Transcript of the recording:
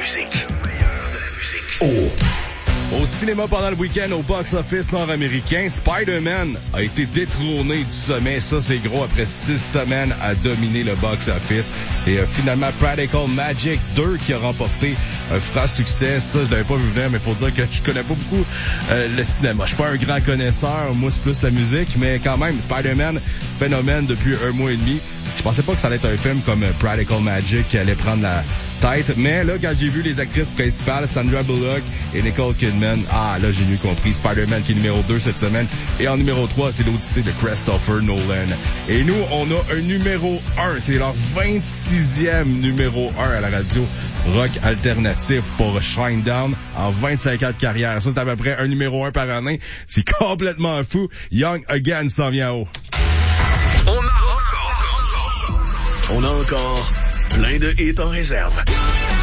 musique. Au cinéma pendant le week-end au box-office nord-américain, Spider-Man a été détrôné du sommet. Ça, c'est gros après 6 semaines à dominer le box-office. Et finalement, Practical Magic 2 qui a remporté un franc succès. Ça, je l'avais pas vu venir, mais faut dire que je connais pas beaucoup le cinéma. Je suis pas un grand connaisseur. Moi, c'est plus la musique. Mais quand même, Spider-Man, phénomène depuis un mois et demi. Je pensais pas que ça allait être un film comme Practical Magic qui allait prendre la tête. Mais là, quand j'ai vu les actrices principales, Sandra Bullock et Nicole Kidman, là, j'ai mieux compris. Spider-Man qui est numéro 2 cette semaine. Et en numéro 3, c'est l'Odyssée de Christopher Nolan. Et nous, on a un numéro 1. C'est leur 26e numéro 1 à la radio rock alternatif pour Shinedown en 25 ans de carrière. Ça, c'est à peu près un numéro 1 par année. C'est complètement fou. Young Again s'en vient haut. On a encore plein de hits en réserve.